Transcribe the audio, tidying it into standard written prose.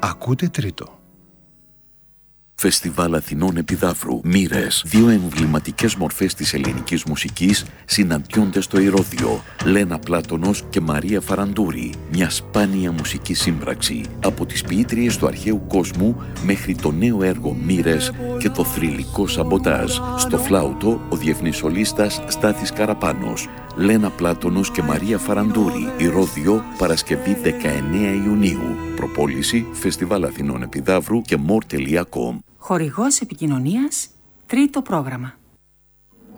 Ακούτε τρίτο. Φεστιβάλ Αθηνών Επιδαύρου. Μοίρες. Δύο εμβληματικές μορφές της ελληνικής μουσικής συναντιόνται στο Ηρώδειο. Λένα Πλάτωνος και Μαρία Φαραντούρη. Μια σπάνια μουσική σύμπραξη. Από τις ποιήτριες του αρχαίου κόσμου μέχρι το νέο έργο Μοίρες και το θρυλικό Σαμποτάζ. Στο φλάουτο ο διεθνής σολίστας Στάθης Καραπάνος. Λένα Πλάτωνος και Μαρία Φαραντούρη. Ηρώδειο, Παρασκευή 19 Ιουνίου. Προπόληση Φεστιβάλ Αθηνών Επιδαύρου και more.com. Χορηγός επικοινωνίας, τρίτο πρόγραμμα.